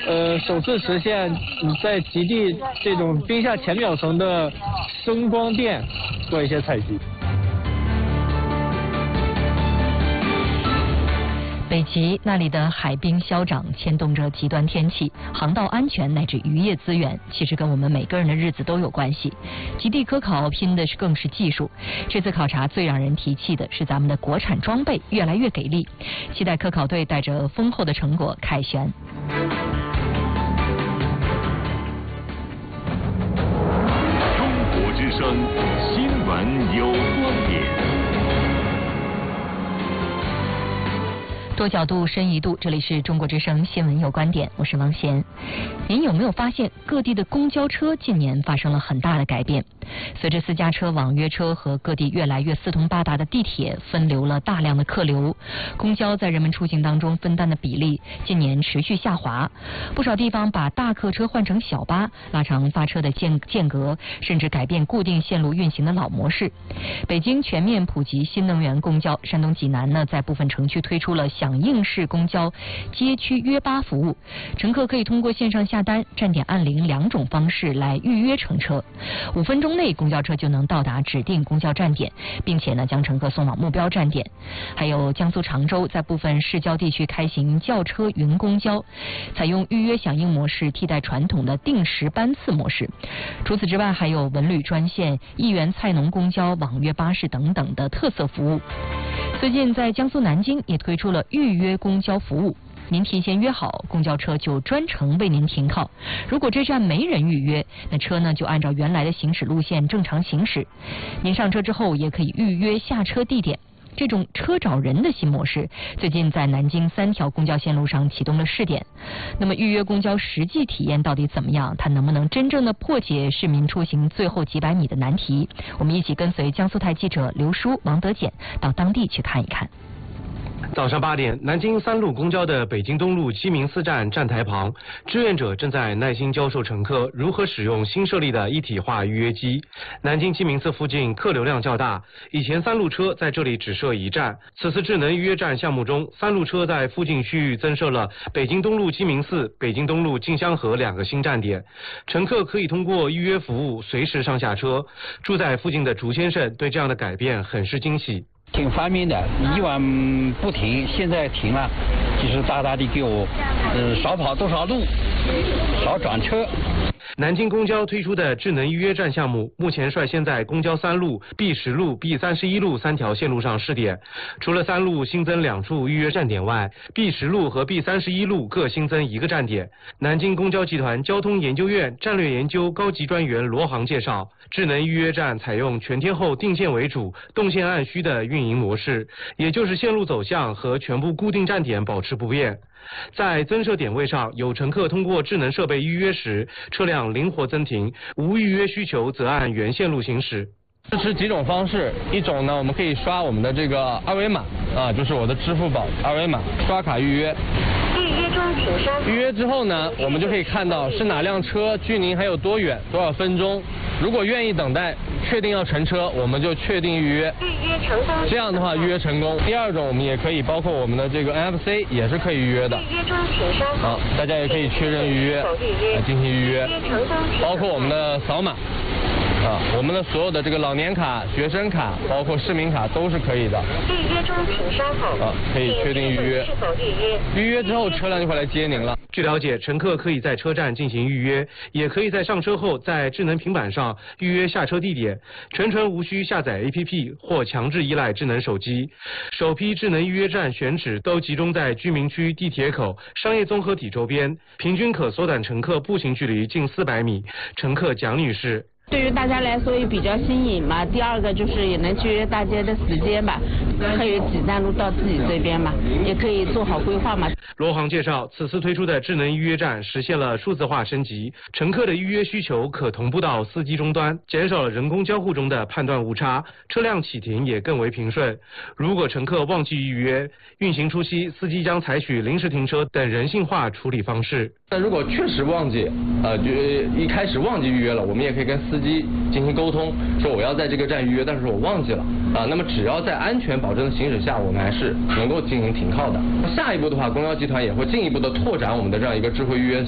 首次实现在极地这种冰下浅表层的声光电做一些采集。 北极那里的海冰消长牵动着极端天气、航道安全乃至渔业资源，其实跟我们每个人的日子都有关系。极地科考拼的更是技术。这次考察最让人提气的是咱们的国产装备越来越给力，期待科考队带着丰厚的成果凯旋。 中国之声新闻有观点。 多角度深一度，这里是中国之声新闻有观点，我是王贤。您有没有发现各地的公交车近年发生了很大的改变？随着私家车、网约车和各地越来越四通八达的地铁分流了大量的客流，公交在人们出行当中分担的比例近年持续下滑。不少地方把大客车换成小巴，拉长发车的间隔，甚至改变固定线路运行的老模式。北京全面普及新能源公交，山东济南呢在部分城区推出了响应式公交街区约巴服务，乘客可以通过线上下单、站点按铃两种方式来预约乘车，5分钟内公交车就能到达指定公交站点，并且呢将乘客送往目标站点。还有江苏常州在部分市郊地区开行轿车云公交，采用预约响应模式替代传统的定时班次模式。除此之外，还有文旅专线、一元菜农公交、网约巴士等等的特色服务。最近在江苏南京也推出了预约公交服务，您提前约好，公交车就专程为您停靠。如果这站没人预约，那车呢就按照原来的行驶路线正常行驶。您上车之后也可以预约下车地点。这种车找人的新模式，最近在南京3条公交线路上启动了试点。那么预约公交实际体验到底怎么样？它能不能真正的破解市民出行最后几百米的难题？我们一起跟随江苏台记者刘舒、王德简到当地去看一看。 早上8点，南京3路公交的北京东路鸡鸣寺站站台旁，志愿者正在耐心教授乘客如何使用新设立的一体化预约机。南京鸡鸣寺附近客流量较大，以前3路车在这里只设1站。此次智能预约站项目中，3路车在附近区域增设了北京东路鸡鸣寺、北京东路静香河2个新站点，乘客可以通过预约服务随时上下车。住在附近的竹先生对这样的改变很是惊喜。 挺方便的，以往不停，现在停了，就是大大的给我少跑多少路，少转车。 南京公交推出的智能预约站项目，目前率先在公交3路、B10路、B31路3条线路上试点。除了3路新增2处预约站点外，B10路和 B31路各新增1个站点。南京公交集团交通研究院战略研究高级专员罗航介绍，智能预约站采用全天候定线为主、动线按需的运营模式，也就是线路走向和全部固定站点保持不变。在增设点位上，有乘客通过智能设备预约时，车辆灵活增停；无预约需求则按原线路行驶。 支持几种方式，一种呢，我们可以刷我们的这个二维码啊，就是我的支付宝二维码，刷卡预约。 预约中请刷。 预约之后呢，我们就可以看到是哪辆车距您还有多远，多少分钟。如果愿意等待，确定要乘车，我们就确定预约。 预约成功。 这样的话，预约成功。第二种，我们也可以包括我们的这个 NFC 也是可以预约的。 预约中请刷。 好，大家也可以确认预约，进行预约。包括我们的扫码。我们的所有的这个老年卡、学生卡，包括市民卡都是可以的。 预约中请刷好。 可以确定预约。 是否预约？ 预约之后，车辆就会来接您了。 据了解，乘客可以在车站进行预约，也可以在上车后在智能平板上预约下车地点，全程无需下载 APP 或强制依赖智能手机。首批智能预约站选址都集中在居民区、地铁口、商业综合体周边，平均可缩短乘客步行距离近400米。乘客蒋女士。 对于大家来说也比较新颖嘛，第二个就是也能节约大家的时间吧，还有几站路到自己这边嘛，也可以做好规划嘛。 罗航介绍，此次推出的智能预约站实现了数字化升级，乘客的预约需求可同步到司机终端，减少了人工交互中的判断误差，车辆启停也更为平顺。如果乘客忘记预约，运行初期司机将采取临时停车等人性化处理方式。 那如果确实忘记，就一开始忘记预约了，我们也可以跟司机进行沟通，说我要在这个站预约，但是我忘记了那么只要在安全保证的行驶下，我们还是能够进行停靠的。下一步的话，公交集团也会进一步的拓展我们的这样一个智慧预约